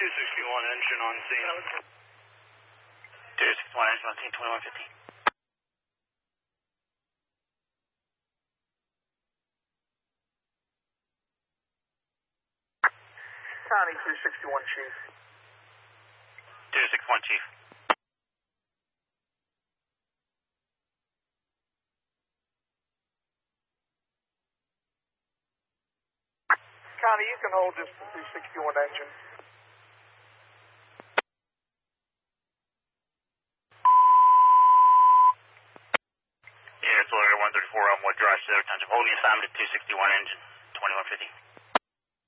261 engine on scene. 261 engine on scene, 2150. County 261, Chief. 261, Chief. County, you can hold just the 261 engine. Yeah, it's Florida 134 on what drive, Township. Holding assignment at 261 engine, 2150.